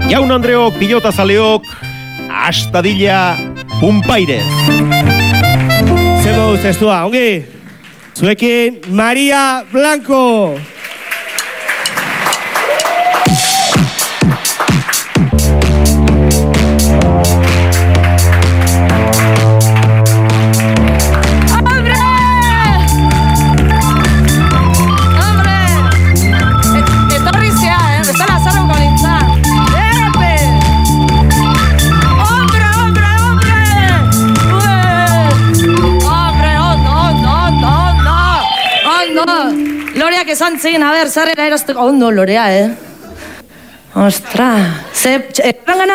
Jaun Andreok, pilotazaleok, astadilla Pumpairez. Zebo zestua, ongi? Zuekin, Maria Blanco. Loreak esan zin, a ber, zarrera erosteko. Ondo, Lorea, Ostra. Gana?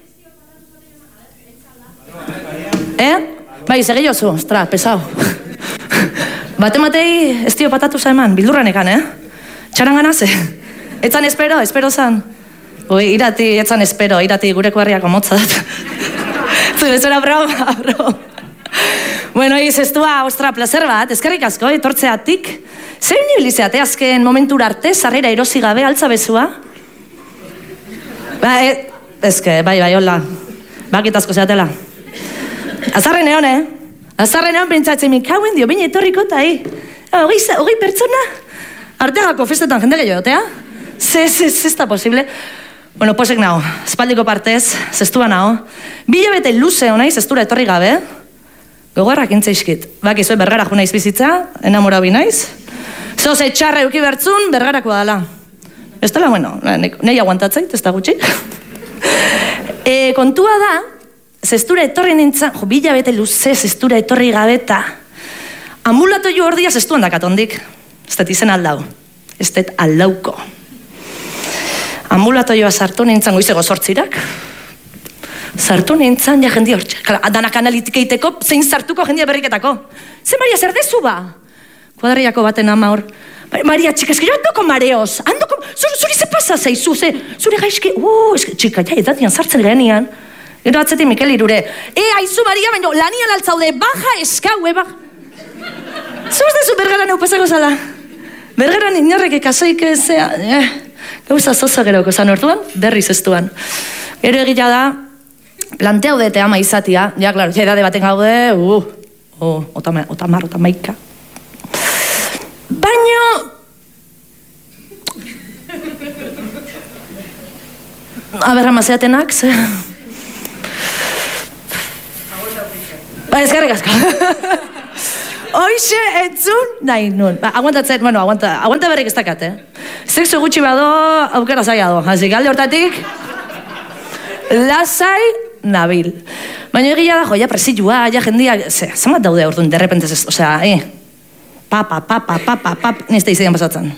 Bai, segi jozu, ostra, pesau. Batematei ez dio patatu eman, bildurran ekan, Txaran gana, ze? Etzan espero zan. Ui, irati, etzan espero, irati gureko herriako motza dat. Zubezora broma. Bueno, izestua, ostra, placer bat, eskerrik asko, etortzeatik. Zer nibilizeate azken momentura arte, sarrera erosi gabe, altza bezua? Bai, hola. Bakitazko zeatela. Azarren egon, Azarren egon pentsatzen mikauen dio, bine etorriko eta hogei pertsona? Arteagako festetan jende gehiago, tea? Ez da posible. Bueno, posek nago, espaldiko partez, zestua nago. Bilabete luze honaiz, zestura etorri gabe, gogorrak intzaizkit. Bakizue bergara jo naiz bizitza, enamorau binaiz. Zoze txarra euki bertzun, bergarako dala. Ez dela, bueno, nahi aguantatzait, ez da gutxi. Kontua da, zestura etorri nintzen, bilabete luze, zestura etorri gabeta. Ambulatoio ordia zestuan dakatondik. Ez dut izen aldau. Ez dut aldauko. Ambulatoioa sartu nintzen goizego sortzirak. Sartu nintzen, ja jendia hortxe. Danak analitik eiteko, zein sartuko jendia berriketako. Ze Maria, zer dezu ba? Kuadriako baten ama hor. Maria, txika, eski andoko mareoz. Zuri ze pasa zaizu, zure gaizki. Txika, ja, edatian sartzen genian. Gero atzetik Mikel Irure. Aizu Maria, baina lanian altzaude, baja eskau, baja. Zuz dezu bergaran eupasako zala. Bergaran inorrek ikasoik ezea. Gauza zoza geroko zan orduan, berriz estuan. Gero egila da, planteau dete ama izatia. Ja, klaro, edade baten gaude, otamaika. Baina... Aberra mazeatenak, ze... Eskerrik asko. Hoixe entzun nahi nun. Aguantatzen, bueno, aguanta berrik ez dakat, Sexu gutxi bado, aukera zaila do. Así, alde hortatik, lasai nabil. Baina egia da, ja, presilua, ja, jendia, zamat daude orduan, derrepentez ez, osea, nizte izatean pasatzen.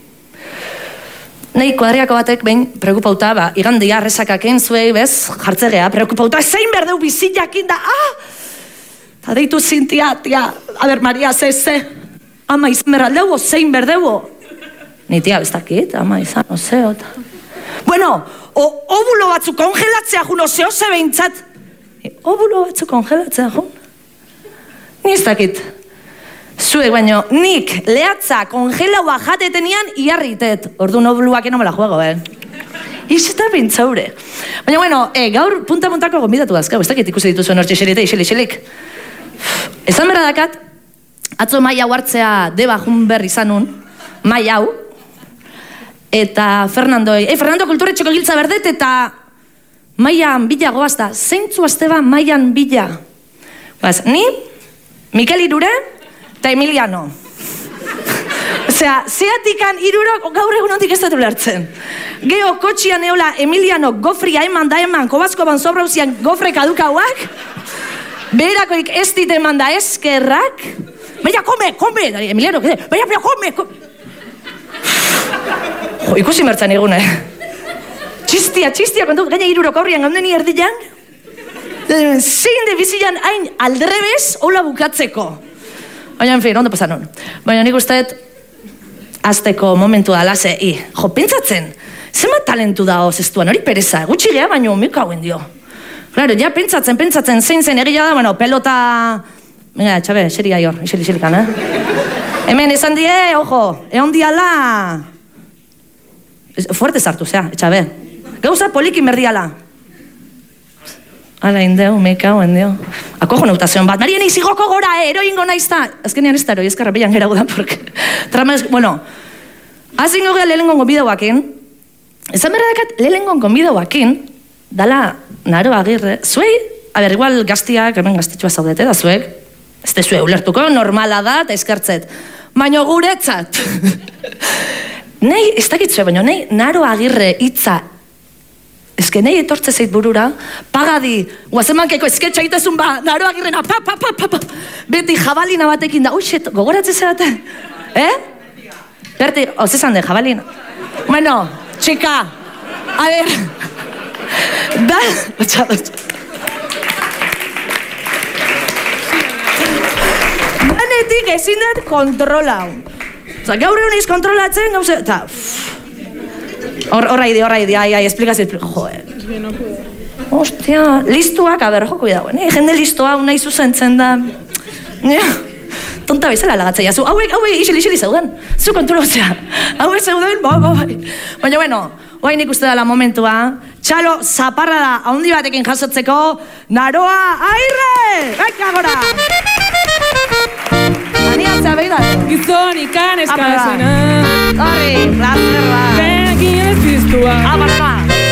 Nahi kuadriako batek behin preokupauta, igandia arrezakaken zuei bez, jartzegea, preokupauta, zein berdeu bizillakin da, eta deitu zintia, tia, a ber, Maria, ze, ama izan berraldeu, zein berdeu. Ni tia, ez dakit, ama izan, ota. Bueno, obulo batzu kongelatzea jun, ose behintzat. Obulo batzu kongelatzea jun? Ni ez dakit. Zuek baino, nik lehatza kongelaua jatetenian iarritet. Ordu nobluak eno me la juego, Izeta bintzaure. Baina, bueno, gaur punta-puntako gombidatu dazkau. Ez dakit ikusi dituzuen hortxe xerite, ixilik. Ezan berra dakat, atzo mai hau hartzea deba jun berri zanun, mai hau, eta Fernando kulturetxoko giltza berdet, eta maian bila goazta, zeintzu azteba maian bila. Ni, Mikel Irure, eta Emiliano. Osea, zeatikan iruro gaur egun ondik ez dut ulertzen. Geo kotxian eola Emiliano gofria eman da eman, kobazko ban sobrauzian gofrek adukauak, beherakoik ez dit eman da eskerrak, baina come, Emiliano, baina come. Ikusi mertzen egun, Txistia, kontu, gaina iruro gaurrian gaundeni erdian, zein de bizian hain aldrebez hola bukatzeko. Baina, en fin, ondo pasan hon. Baina nik usteet, azteko momentu da, lase, pentsatzen, zema talentu da zestuan, hori pereza, gutxi geha, baina miko hauen dio. Claro, ja pentsatzen, zein zen egia da, bueno, pelota... Mira, txabe, xeria hor, xilikan, Hemen, esan die, ojo, egon diala... Fuerte sartu, zea, txabe. gauza polikin berdiala. Hala, indeu, meikau, indeu. Akojo neutazion bat, Marien izigoko gora, eroingo naizta. Azkenean ez da eroi, ezkarra behian gera gudan, porque... Bueno, hazingo gea lehenengon gonbidauakin, ezan berra dakat lehenengon gonbidauakin, dala Naro Agirre, zuei, igual gaztiak, hemen gaztitxua zaudete da zuek, ez da zuei ulertuko, normala da, eta eskertzet. Baina guretzat. Nei, ez dakitzue, baina nei Naro Agirre hitza, ezke nei etortze zait burura, pagadi, guazemankeko esketxa egitezun ba, Naro Agirrena, beti jabalina batekin da, uixet, gogoratzen zerate? Berti, ozezan de, jabalina. Bueno, txika, a ver, da, danetik ezin dut kontrola. Oza, gaur egun eiz kontrolatzen, gauze, eta, horra idi, esplikazio, joder. Ostia, listuak, a ber, joko idago, jende listua, unai zuzentzen da, tonta bezala lagatzea, zu, hauek, isili zeuden, zu kontrolatzea, hauek zeuden, bai. Baina, bueno, guai nik uste dela momentua, txalo, zaparra da, haundi batekin jasotzeko, Naroa Agirre! Baika gora! Aniatzea behi da. Gizon ikan eskazena. Horri, plazerra. Bekin ez piztua. Abarra.